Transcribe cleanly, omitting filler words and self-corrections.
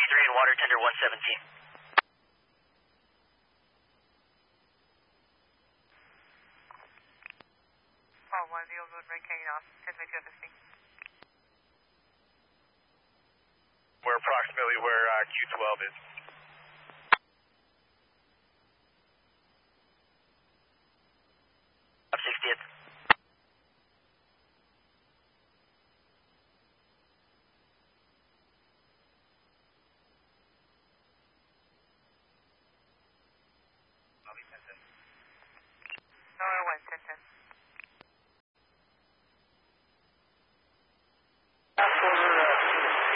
and water tender 117. One Zero Road, Red Canyon off, 1022 FSC. We're approximately where Q12 is.